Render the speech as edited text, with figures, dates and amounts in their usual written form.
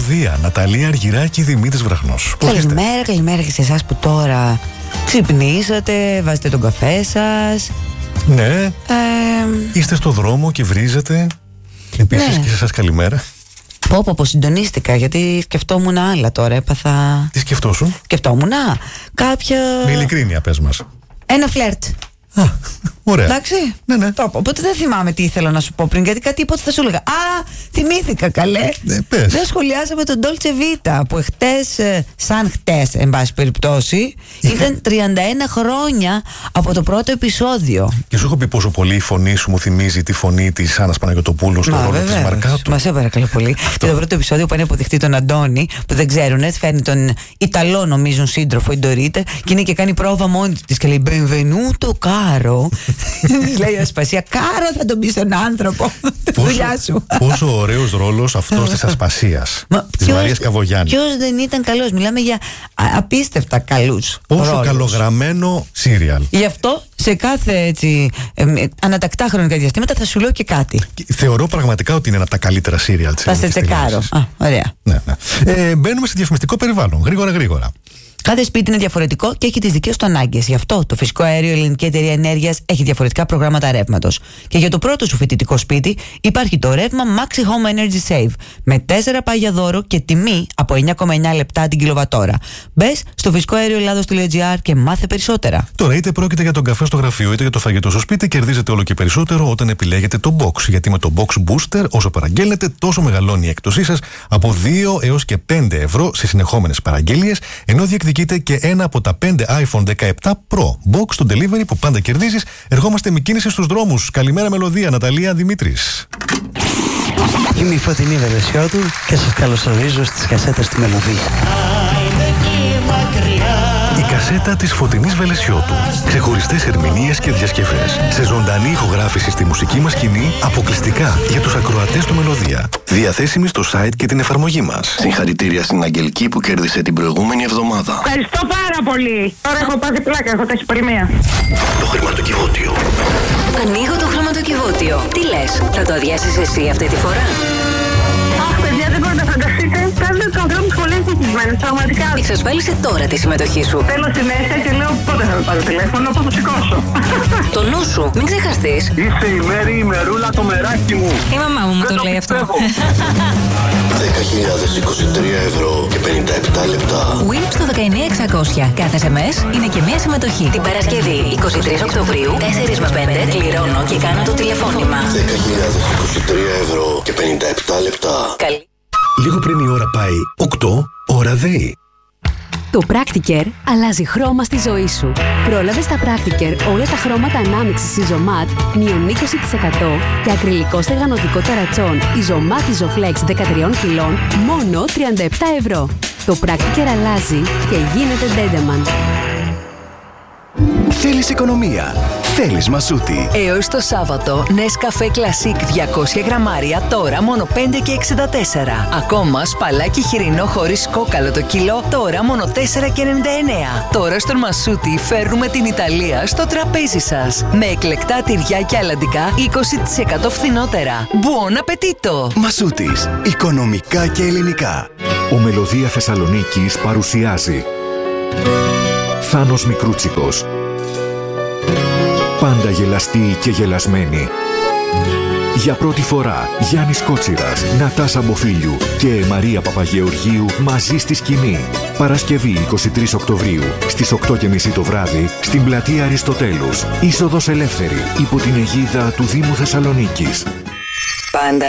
Μελωδία, Ναταλία Αργυράκη, Δημήτρης Βραχνός. Καλημέρα και σε εσάς που τώρα ξυπνήσατε, βάζετε τον καφέ σας. Ναι, είστε στο δρόμο και βρίζετε. Επίσης και σε εσάς καλημέρα. Πω, συντονίστηκα γιατί σκεφτόμουν άλλα τώρα, έπαθα... Τι σκεφτόσουν? Σκεφτόμουν κάποια... Με ειλικρίνεια πες μας. Ένα φλερτ. Ωραία. Εντάξει. Ναι. Οπότε δεν θυμάμαι τι ήθελα να σου πω πριν, γιατί κάτι είπα θα σου έλεγα. Θυμήθηκα καλέ. Πες. Δεν σχολιάσαμε τον Dolce Vita που σαν χτες, εν πάση περιπτώσει, ήταν 31 χρόνια από το πρώτο επεισόδιο. Και σου έχω πει πόσο πολύ η φωνή σου μου θυμίζει τη φωνή της Άννας Παναγιωτοπούλου στο ρόλο της Μαρκάτου. Μας παρακαλώ πολύ. Και το πρώτο επεισόδιο που είναι αποδειχτεί τον Αντώνη, που δεν ξέρουν, φέρνει τον Ιταλό νομίζουν σύντροφο, η Ντορίτα, και είναι και κάνει πρόβα μόνη της και λέει Benvenuto caro. Λέει η Ασπασία, κάρο θα τον πει στον άνθρωπο. Δουλειά σου. Πόσο ωραίος ρόλος αυτός της Ασπασίας, της Μαρίας Καβογιάννη. Ποιος δεν ήταν καλός? Μιλάμε για απίστευτα καλούς. Πόσο ρόλους. Καλογραμμένο σύριαλ. Γι' αυτό σε κάθε έτσι ανατακτά χρονικά διαστήματα θα σου λέω και κάτι. Θεωρώ πραγματικά ότι είναι ένα από τα καλύτερα σύριαλ της ελληνικής τηλεόρασης. Θα σε τσεκάρω. Ωραία. Ναι. Μπαίνουμε σε διαφημιστικό περιβάλλον. Γρήγορα. Κάθε σπίτι είναι διαφορετικό και έχει τις δικές του ανάγκες. Γι' αυτό το Φυσικό Αέριο Ελληνική Εταιρεία Ενέργειας έχει διαφορετικά προγράμματα ρεύματος. Και για το πρώτο σου φοιτητικό σπίτι υπάρχει το ρεύμα Maxi Home Energy Save με 4 πάγια δώρο και τιμή από 9,9 λεπτά την κιλοβατόρα. Μπες στο φυσικοαέρioελλάδος.gr και μάθε περισσότερα. Τώρα, είτε πρόκειται για τον καφέ στο γραφείο είτε για το φαγητό στο σπίτι, κερδίζετε όλο και περισσότερο όταν επιλέγετε το box. Γιατί με το box booster, όσο παραγγέλνετε, τόσο μεγαλώνει η έκπτωσή σας από 2 έως και 5 ευρώ σε συνεχόμενες παραγγελίες, ενώ διεκδικείτε και ένα από τα 5 iPhone 17 Pro box στο delivery που πάντα κερδίζεις. Ερχόμαστε με κίνηση στους δρόμους. Καλημέρα Μελωδία, Ναταλία, Δημήτρης. Είμαι η Φωτεινή Βελεσιώτου και σας καλωσορίζω στις κασέτες του Μελωδία. Η κασέτα της Φωτεινής Βελεσιώτου. Ξεχωριστές ερμηνείες και διασκευές. Σε ζωντανή ηχογράφηση στη μουσική μας σκηνή, αποκλειστικά για τους ακροατές του Μελωδία. Διαθέσιμη στο site και την εφαρμογή μας. Συγχαρητήρια στην Αγγελική που κέρδισε την προηγούμενη εβδομάδα. Ευχαριστώ πάρα πολύ. Τώρα έχω πάθει πλάκα, έχω ταχυπολεμία. Το χρηματοκιβώτιο. Ανοίγω το χρηματοκιβώτιο. Τι λες, θα το αδειάσεις εσύ αυτή τη φορά? Αχ, παιδιά, δεν μπορείτε να φανταστείτε. Κάνετε τους ανθρώπους πολύ ευτυχισμένους, πραγματικά. Εξασφάλισε τώρα τη συμμετοχή σου. Θέλω στη μέση και λέω πότε θα με πάρω τηλέφωνο, πώς θα σηκώσω. Το νου σου, μην ξεχαστείς. Είσαι η Μέρη, η Μερούλα, το μεράκι μου. Η μαμά μου το λέει αυτό. 10.023 ευρώ και 57 λεπτά. Win στο 19600. Κάθε SMS είναι και μία συμμετοχή. Την Παρασκευή 23 Οκτωβρίου, 4 με 5, κληρώνω και κάνω το τηλεφώνημα. 10.023 ευρώ και 57 λεπτά. Καλή. Λίγο πριν η ώρα πάει 8, ώρα ΔΕΗ. Το Practicare αλλάζει χρώμα στη ζωή σου. Πρόλαβε στα Practicare όλα τα χρώματα ανάμειξης Isomat μείον 20% και ακριλικό στεγανοτικό ταρατσόν Isomat Isoflex 13 κιλών μόνο 37 ευρώ. Το Practicare αλλάζει και γίνεται Dendeman. Θέλεις οικονομία. Θέλεις Μασούτη. Έως το Σάββατο, Nescafé Classic 200 γραμμάρια τώρα μόνο 5,64. Ακόμα σπαλάκι χοιρινό χωρίς κόκαλο το κιλό τώρα μόνο 4,99. Τώρα στον Μασούτη φέρνουμε την Ιταλία στο τραπέζι σας. Με εκλεκτά τυριά και αλαντικά 20% φθηνότερα. Buon appetito! Μασούτης. Οικονομικά και ελληνικά. Ο Μελωδία Θεσσαλονίκης παρουσιάζει Θάνος Μικρούτσικος. Πάντα γελαστή και γελασμένη. Για πρώτη φορά Γιάννης Κότσιρας, Νατάσα Μποφίλιου και Μαρία Παπαγεωργίου μαζί στη σκηνή. Παρασκευή 23 Οκτωβρίου στις 8:30 το βράδυ στην πλατεία Αριστοτέλους. Είσοδος ελεύθερη υπό την αιγίδα του Δήμου Θεσσαλονίκης. Πάντα